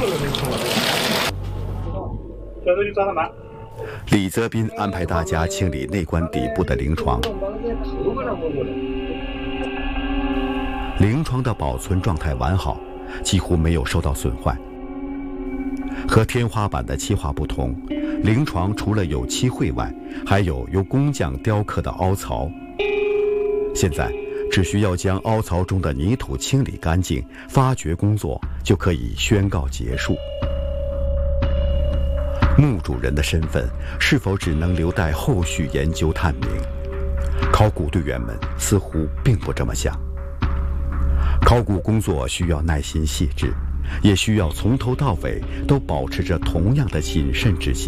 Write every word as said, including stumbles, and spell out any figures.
小时候就早上班。 李泽斌安排大家清理内棺底部的灵床，灵床的保存状态完好，几乎没有受到损坏。和天花板的漆画不同，灵床除了有漆绘外，还有由工匠雕刻的凹槽。现在只需要将凹槽中的泥土清理干净，发掘工作就可以宣告结束。墓主人的身份是否只能留待后续研究探明？考古队员们似乎并不这么想。考古工作需要耐心细致，也需要从头到尾都保持着同样的谨慎之心。